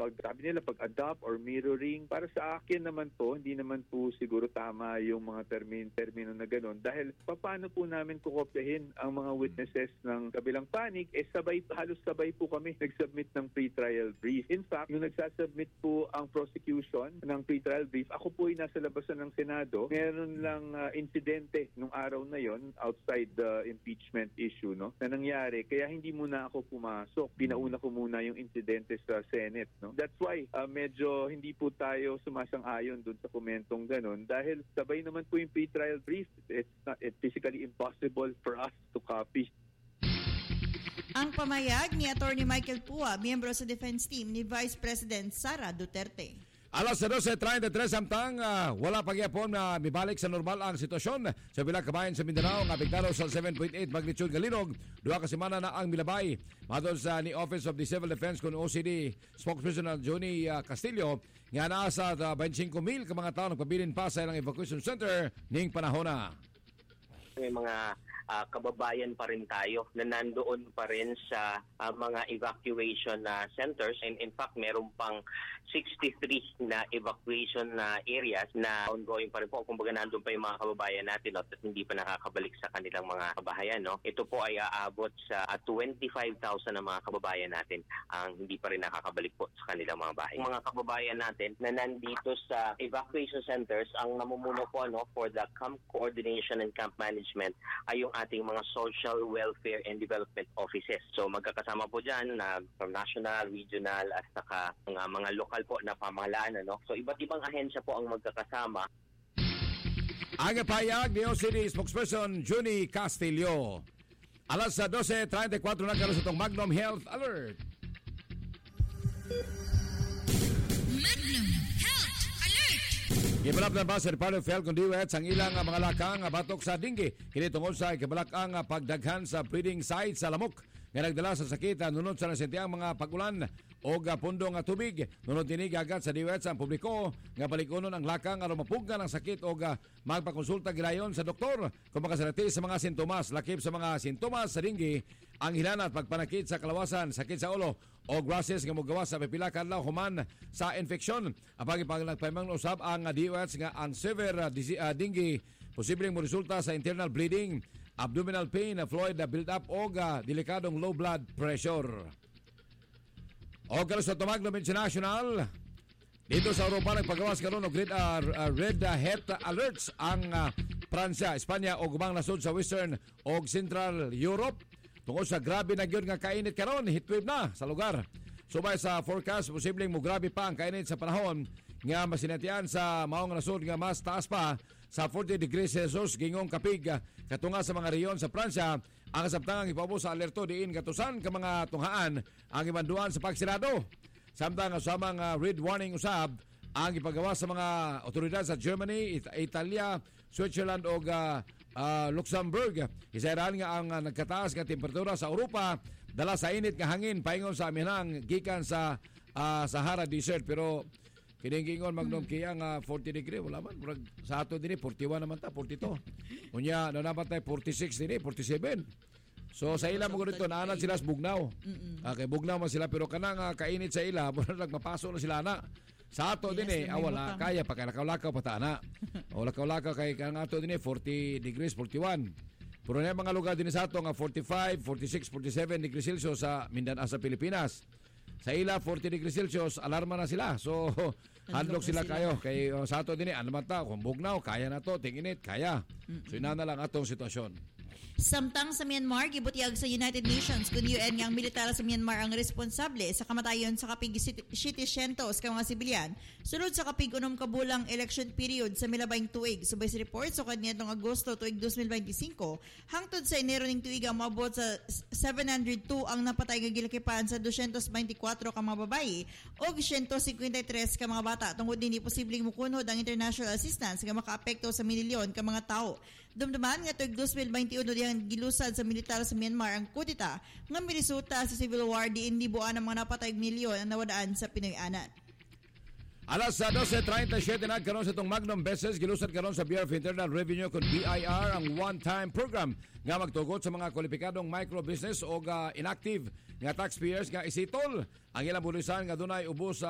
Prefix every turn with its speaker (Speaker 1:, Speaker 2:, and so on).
Speaker 1: pag-adopt or mirroring. Para sa akin naman po, hindi naman po siguro tama yung mga termino na gano'n. Dahil paano po namin kukopyahin ang mga witnesses ng kabilang panig? Halos sabay po kami nag-submit ng pre-trial brief. In fact, yung nagsasubmit po ang prosecution ng pre-trial brief, ako po ay nasa labasan ng Senado. Meron lang insidente nung araw na yon outside the impeachment issue, no, na nangyari. Kaya hindi muna ako pumasok. Pinauna ko muna yung insidente sa Senate, no. That's why medyo hindi po tayo sumasang-ayon dun sa komentong ganun dahil sabay naman po yung pre-trial brief. It's physically impossible for us to copy.
Speaker 2: Ang pamayag ni Attorney Michael Pua, miyembro sa defense team ni Vice President Sara Duterte.
Speaker 3: Alas 12:33 samtang wala pa gyapon na mibalik sa normal ang sitwasyon sa bilang kabayan sa Mindanao nga apektado sa 7.8 magnitude galinog. Duha ka semana na ang milabay. Matod sa ni Office of the Civil Defense kun OCD spokesperson Johnny Castillo nga naa sa 25,000 ka mga tawo nagpabilin pa sa ilang evacuation center ning panahon na.
Speaker 4: May mga kababayan pa rin tayo na nandoon pa rin sa mga evacuation centers, and in fact meron pang 63 na evacuation areas na ongoing pa rin po. Kumbaga nandun pa yung mga kababayan natin at hindi pa nakakabalik sa kanilang mga kabahayan. No? Ito po ay aabot sa 25,000 na mga kababayan natin ang hindi pa rin nakakabalik po sa kanilang mga bahay. Mga kababayan natin na nandito sa evacuation centers, ang namumuno po for the camp coordination and camp management ay yung ating mga social welfare and development offices. So magkakasama po dyan from national, regional at saka mga lokal po na pamahalaan. So iba't ibang ahensya po ang magkakasama.
Speaker 3: Ang payag ni OCD spokesperson Johnny Castillo. Alas 12:34 na karon sa itong Magnum Health Alert.
Speaker 5: Magnum Health Alert!
Speaker 3: Gibalap na ba sa Department of Health kung diwet ang ilang mga lakang batok sa dinggi. Kini tungod sa kabalakang pagdaghan sa breeding site sa lamok nga nagdala sa sakit nunod sa nasentiyang mga pag-ulan o pundo nga tubig. Nunod tinig agad sa diwet sa publiko nga balikunon ang lakang aron mapugna ng sakit o magpakonsulta gilayon sa doktor kung makasalati sa mga sintomas. Lakip sa mga sintomas sa dinggi ang hilana at pagpanakit sa kalawasan, sakit sa ulo o rashes nga mogawas sa pipila ka adlaw human sa infeksyon. Apag nagpahimang usab ang diwet nga ang severe dinggi posibleng mo resulta sa internal bleeding, abdominal pain, fluid build-up o delikadong low blood pressure. O kalos sa Magnum International, dito sa Europa nagpagawas karon og red heat alerts ang Pransya, Espanya o gubang nasod sa Western o Central Europe tungkol sa grabe na gyud nga kainit karon, heatwave na sa lugar. Subay sa forecast, posibleng mo grabe pa ang kainit sa panahon nga masinatian sa maong nasod nga mas taas pa sa 40 degrees Celsius gingong kapig katunga sa mga reyon sa Pransya. Ang kasabtangang ipaubos sa alerto diin katusan ka mga tunghaan ang ibanduan sa pagsirado. Samtang usamang red warning usab ang ipagawa sa mga otoridad sa Germany, Italia, Switzerland o Luxembourg. Isairan nga ang nagkataas nga temperatura sa Europa dala sa init nga hangin paingon sa aminang gikan sa Sahara Desert. Pero kining-ingon Magnum kaya nga 40 degree wala man murag sa ato dinhi 41 naman ta 42 unya nanapat tay 46 dinhi 47. So sa ila mo dito naanan sila sa bugnaw. Okay, bugnaw man sila pero kanang kainit sa ila murag mapaso na sila na. Sa ato dinhi wala kaya pa kay lakaw-lakaw patana. O lakaw-lakaw kay kanang ato dinhi 40 degrees 41. Pero na mga lugar dinhi sa ato nga 45, 46, 47 degrees Celsius sa Mindanao sa Pilipinas. Sa ila 40 degrees Celsius alarma na sila. So handlock sila kayo kay sa ato dinhi ano man ta kung bugnaw kaya na to tinginit kaya. So ina na lang atong sitwasyon.
Speaker 2: Samtang sa Myanmar, gibutiag sa United Nations kung UN nga ang militar sa Myanmar ang responsable sa kamatayon sa kapig 700 ka mga sibilyan sulod sa kapig unom kabulang election period sa milabayng tuig. Subay sa report sa kaniadtong Agosto tuig 2025 hangtod sa Enero ning tuig ang maabot sa 702 ang napatay nga gilakipan sa 224 ka mga babayi o 153 ka mga bata tungod dinhi posibleng mukunod ang international assistance nga makaapekto sa milyon ka mga tao. Dumduman nga tuig 2021 diyang gilusad sa militar sa Myanmar ang kudita nga miresulta sa civil war diin libuan ang mga napatay milyon ang nawadaan sa Pinoy-anan.
Speaker 3: Alas 12:37 na karon sa itong Magnum Beses gilusad karon sa Bureau of Internal Revenue kung BIR ang one-time program nga magtugot sa mga kwalipikadong micro-business o inactive nga taxpayers nga isitol ang ilang bulisan nga dunay ubos sa